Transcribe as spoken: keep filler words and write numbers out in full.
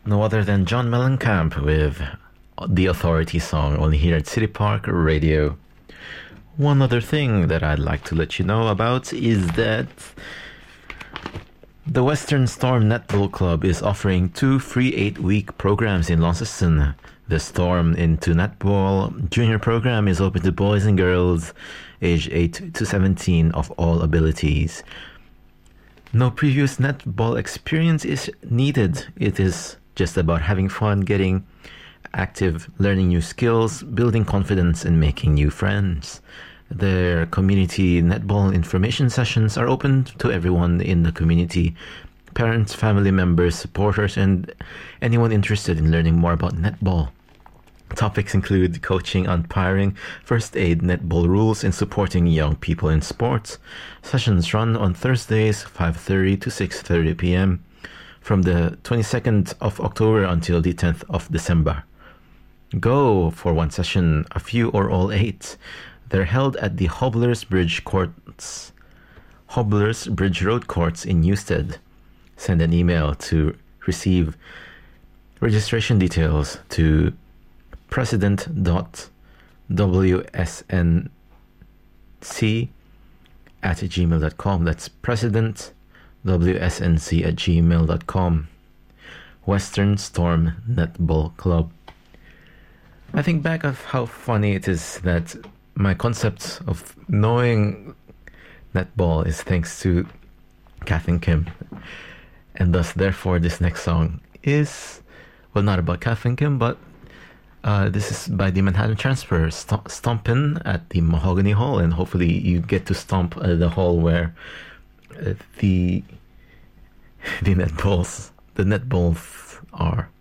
No other than John Mellencamp with The Authority song, only here at City Park Radio. One other thing that I'd like to let you know about is that the Western Storm Netball Club is offering two free eight-week programs in Launceston. The Storm into Netball Junior program is open to boys and girls aged eight to seventeen of all abilities. No previous netball experience is needed. It is just about having fun, getting active, learning new skills, building confidence, and making new friends. Their community netball information sessions are open to everyone in the community. Parents, family members, supporters, and anyone interested in learning more about netball. Topics include coaching, umpiring, first aid, netball rules, and supporting young people in sports. Sessions run on Thursdays, five thirty to six thirty p.m. from the twenty-second of October until the tenth of December. Go for one session, a few or all eight. They're held at the Hobblers Bridge Courts, Hobblers Bridge Road Courts in Newstead. Send an email to receive registration details to president dot w s n c at gmail dot com. That's president w s n c at gmail dot com. Western Storm Netball Club. I think back of how funny it is that my concept of knowing netball is thanks to Kath and Kim. And thus, therefore, this next song is, well, not about Kath and Kim, but uh, this is by the Manhattan Transfer, St- Stompin' at the Mahogany Hall. And hopefully you get to stomp at the hall where uh, the, the netballs, the netballs are.